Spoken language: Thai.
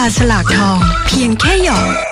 าฉลากทองเพียงแค่หยอด